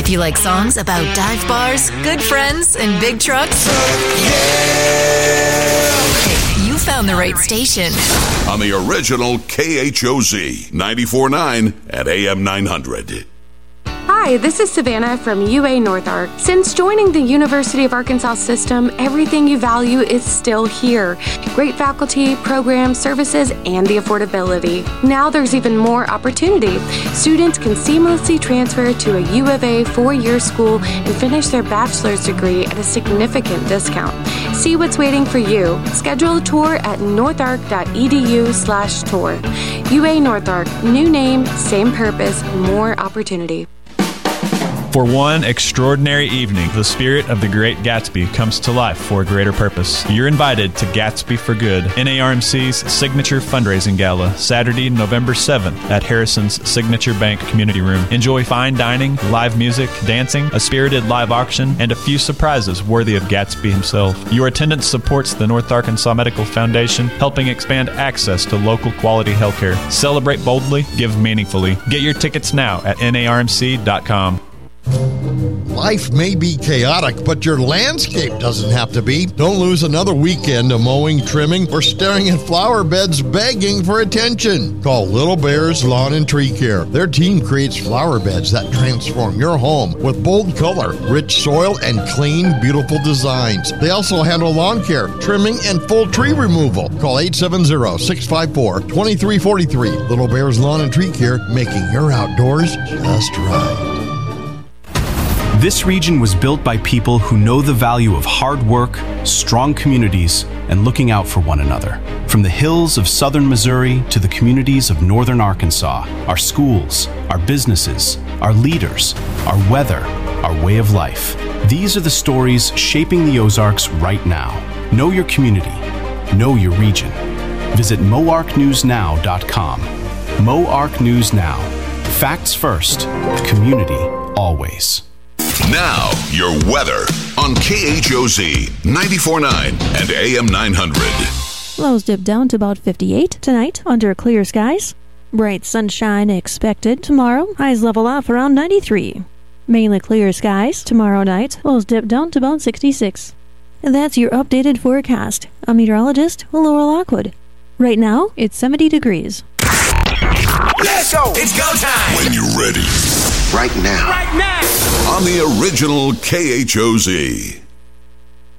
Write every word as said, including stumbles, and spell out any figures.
If you like songs about dive bars, good friends, and big trucks, hey, you found the right station. On the original K H O Z, ninety-four point nine at A M nine hundred. Hi, this is Savannah from U A North Ark. Since joining the University of Arkansas system, everything you value is still here. Great faculty, programs, services, and the affordability. Now there's even more opportunity. Students can seamlessly transfer to a U of A four-year school and finish their bachelor's degree at a significant discount. See what's waiting for you. Schedule a tour at northark.edu slash tour. U A North Ark, new name, same purpose, more opportunity. For one extraordinary evening, the spirit of the Great Gatsby comes to life for a greater purpose. You're invited to Gatsby for Good, N A R M C's signature fundraising gala, Saturday, November seventh at Harrison's Signature Bank Community Room. Enjoy fine dining, live music, dancing, a spirited live auction, and a few surprises worthy of Gatsby himself. Your attendance supports the North Arkansas Medical Foundation, helping expand access to local quality healthcare. Celebrate boldly, give meaningfully. Get your tickets now at N A R M C dot com. Life may be chaotic, but your landscape doesn't have to be. Don't lose another weekend of mowing, trimming, or staring at flower beds begging for attention. Call Little Bears Lawn and Tree Care. Their team creates flower beds that transform your home with bold color, rich soil, and clean, beautiful designs. They also handle lawn care, trimming, and full tree removal. Call eight seven zero, six five four, two three four three. Little Bears Lawn and Tree Care, making your outdoors just right. This region was built by people who know the value of hard work, strong communities, and looking out for one another. From the hills of southern Missouri to the communities of northern Arkansas, our schools, our businesses, our leaders, our weather, our way of life. These are the stories shaping the Ozarks right now. Know your community. Know your region. Visit moark news now dot com. Moark News Now. Facts first. Community always. Now, your weather on K H O Z ninety-four point nine and A M nine hundred. Lows dip down to about fifty-eight tonight under clear skies. Bright sunshine expected tomorrow. Highs level off around ninety-three. Mainly clear skies tomorrow night. Lows dip down to about sixty-six. And that's your updated forecast. I'm meteorologist Laura Lockwood. Right now, it's seventy degrees. Let's go! It's go time! When you're ready. Right now. Right now! On the original K H O Z.